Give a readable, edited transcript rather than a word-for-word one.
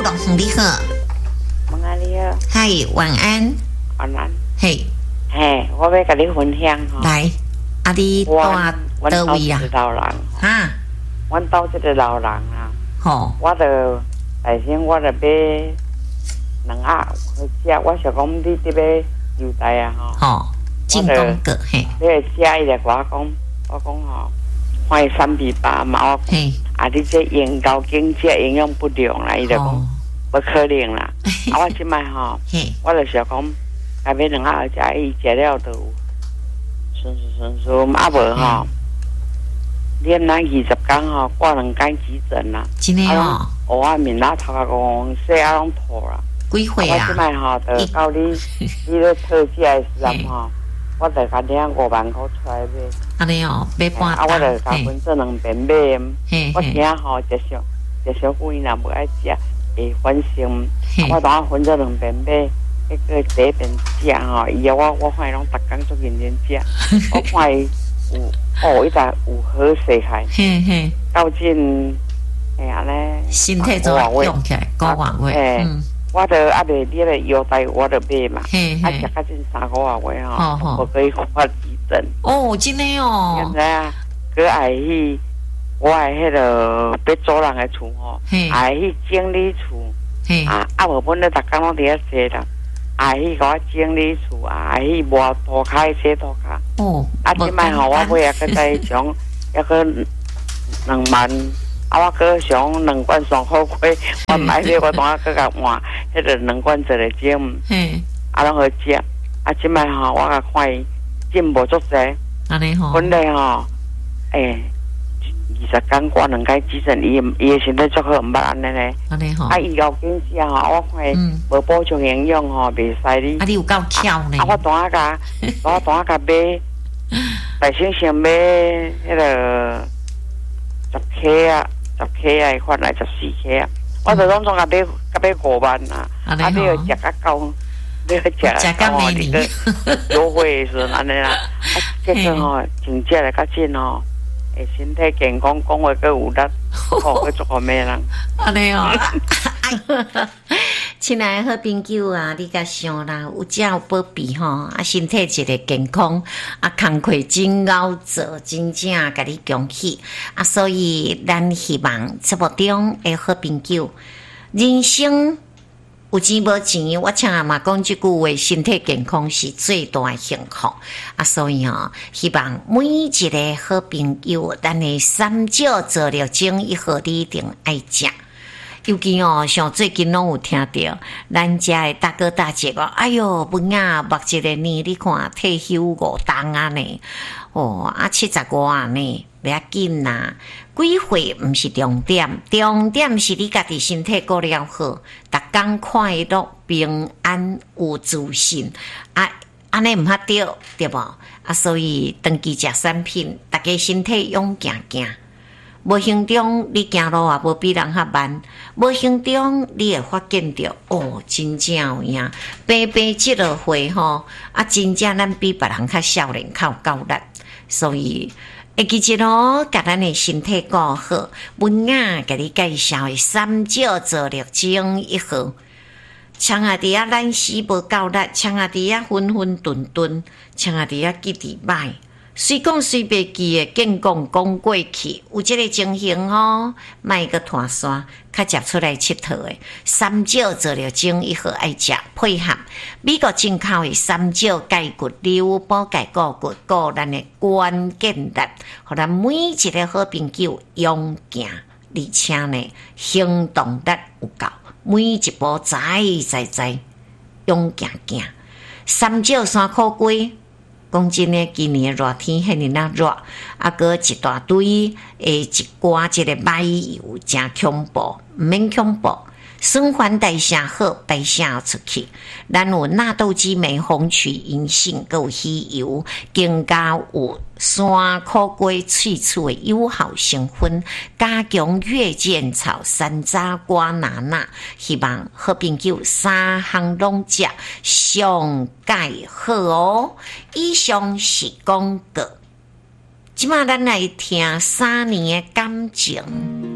老兄你好， 晚安你好， 嗨，晚安， 晚安。 嘿， 嘿，我要跟你分享吼。 来，啊你住倒位啊？ 老人哈， 阮兜这个老人啊， 吼， 我就内心我就买2盒去食，我想讲你这边邮袋啊吼， 吼，进攻个嘿， 你会写伊来我讲吼，看伊3比8嘛，我嘿， 啊你这盐高经济营养不良啦，伊就讲不可能啦，啊我即摆吼，我就想讲，该买2盒食，伊食了就顺，啊无吼。连咱20天吼，挂2天急诊啦， 真诶哦， 我面拉头壳讲洗啊拢吐啦。 几岁啊？ 我即摆吼，就到你咧特价的时阵吼，我就甲领5万块出来买。 安尼哦，买半啊，我就甲分做2遍买。我惊吼食小久伊若无爱食，会反心。我当分做2遍买，迄个第一遍食吼，以后我看伊拢逐工做认真食，我看伊有伊才有好势开。到今安尼身体做用起来5个月。 我就啊袂你个药袋我就买嘛，啊食较近3-5个月吼，我可以发急诊。 哦，真诶哦。 现在啊，佮爱去我爱迄个要租人的厝吼，爱去整理厝，啊无本咧逐工拢伫遐坐啦，爱去甲我整理厝，爱去抹涂骹洗涂骹。哦，啊，即摆吼我买啊个在上，抑个2万。啊，我搁上2罐爽好贵，我买了我当下搁甲换，迄个2罐一个钟，啊，拢好食。啊，即摆吼，我甲看伊进无足济， 安尼吼， 本来吼，20天挂2天急诊，伊的身体足好，毋捌安尼咧。安尼吼，啊，医疗警示吼，我看伊无补充营养吼，袂使你。啊，你有够巧呢？啊，我当下甲买，大先生买迄个10克啊。10克啊，换来14克啊！我就拢总甲买5万啊！啊，你要食较高，你要食到哦，你个优惠的时阵安尼啦。啊，这个吼，真正来较紧哦，会身体健康，讲话阁有力，好去做好咩人？ 安尼哦。亲爱的好朋友啊，你甲想啦，有食有保庇吼，啊，身体一个健康，啊，工课真熬做，真正甲你恭喜啊！所以咱希望节目中的好朋友，人生有钱无钱，我请阿妈讲这句话，身体健康是最大的幸福啊！所以哦，希望每一个好朋友，咱的3少做了精1号，你一定爱食。尤其哦，像最近拢有听到咱家的大哥大姐讲，哎哟，文啊，目一个呢，你看退休5档啊呢，哦啊75啊呢，不要紧啦，几岁毋是重点，重点是你家己身体顾了好，逐工快乐、平安、有自信啊，安尼毋较对，对无？啊，所以长期食产品，大家身体勇行行。无形中你行路也无比人较慢，无形中你会发现到哦，真正有影，白白即落岁吼，啊，真正咱比别人较少年较有够力，所以会记住咯，甲咱的身体顾好，文雅甲你介绍的3少做力精1号，枪啊伫遐懒死无够力，枪啊伫遐昏昏顿顿，枪啊伫遐记伫歹。虽讲虽袂记的，见讲过去，有即个情形吼，莫个拖山，较接出来佚佗的3少做了精1号爱食，配合美国进口的3少钙骨溜补钙固骨，顾咱的关键力，互咱每一个好朋友勇行，而且呢行动力有够，每一步在勇行，3少3块几。讲真诶，今年热天遐尼那热，啊，搁一大堆一寡即个买油，真恐怖，毋免恐怖。循环代谢好，代谢出去。咱有纳豆激酶、红曲银杏，搁有鱼油，更加有山苦瓜萃取的友好成分，加强月见草、山楂瓜、娜娜。希望好朋友3项拢食，上盖好哦。以上是广告。即马咱来听3年的感情。